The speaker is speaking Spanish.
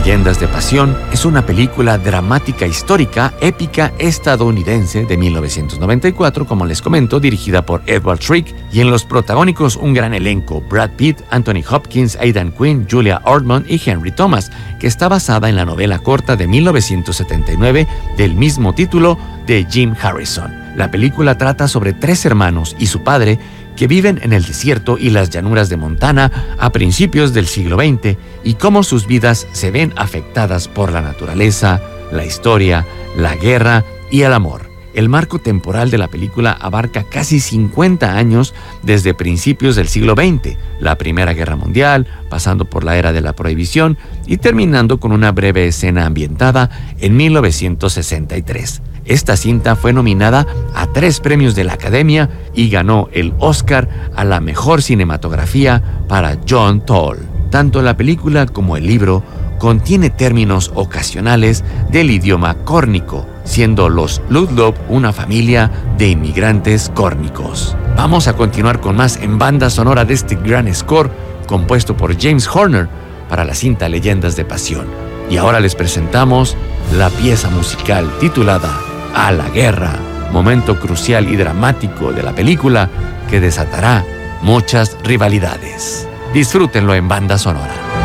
Leyendas de Pasión es una película dramática histórica épica estadounidense de 1994, como les comento, dirigida por Edward Trick, y en los protagónicos un gran elenco: Brad Pitt, Anthony Hopkins, Aidan Quinn, Julia Ormond y Henry Thomas, que está basada en la novela corta de 1979 del mismo título de Jim Harrison. La película trata sobre 3 hermanos y su padre que viven en el desierto y las llanuras de Montana a principios del siglo XX y cómo sus vidas se ven afectadas por la naturaleza, la historia, la guerra y el amor. El marco temporal de la película abarca casi 50 años desde principios del siglo XX, la Primera Guerra Mundial, pasando por la era de la Prohibición y terminando con una breve escena ambientada en 1963. Esta cinta fue nominada a 3 premios de la Academia y ganó el Oscar a la mejor cinematografía para John Toll. Tanto la película como el libro contiene términos ocasionales del idioma córnico, siendo los Ludlov una familia de inmigrantes córnicos. Vamos a continuar con más en banda sonora de este gran score compuesto por James Horner para la cinta Leyendas de Pasión. Y ahora les presentamos la pieza musical titulada A la Guerra, momento crucial y dramático de la película que desatará muchas rivalidades. Disfrútenlo en banda sonora.